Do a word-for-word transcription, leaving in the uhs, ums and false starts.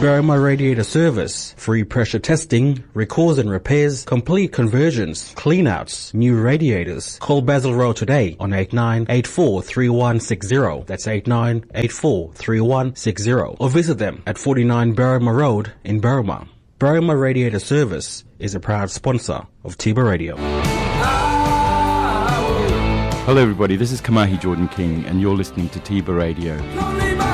Berrima Radiator Service. Free pressure testing, recalls and repairs, complete conversions, cleanouts, new radiators. Call Basil Road today on eight nine eight four three one six zero. That's eight nine eight four three one six zero. Or visit them at forty-nine Berrima Road in Berrima. Berrima Radiator Service is a proud sponsor of Tiba Radio. Hello everybody, this is Kamahi Jordan King and you're listening to Tiba Radio.